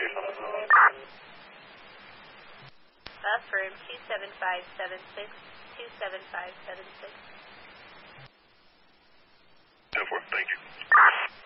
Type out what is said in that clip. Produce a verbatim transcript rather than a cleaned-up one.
Affirm two seven five seven six, two seven five seven six. ten four, thank you.